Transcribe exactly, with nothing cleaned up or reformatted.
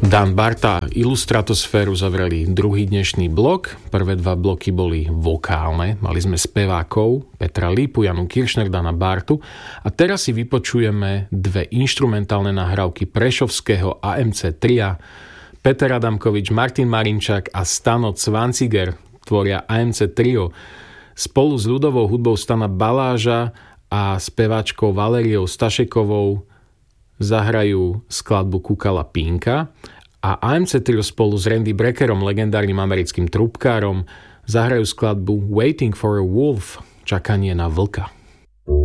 Dan Barta Illustratosféru zavreli druhý dnešný blok. Prvé dva bloky boli vokálne. Mali sme spevákov Petra Lípu, Janu Kiršner, Dana Bartu. A teraz si vypočujeme dve inštrumentálne nahrávky prešovského á em cé tria. Peter Adamkovič, Martin Marinčák a Stano Cvanciger tvoria á em cé trio. Spolu s ľudovou hudbou Stana Baláža a speváčkou Valériou Stašekovou zahrajú skladbu Kukala Pínka a á em cé trio spolu s Randy Breckerom, legendárnym americkým trubkárom, zahrajú skladbu Waiting for a Wolf, čakanie na vlka.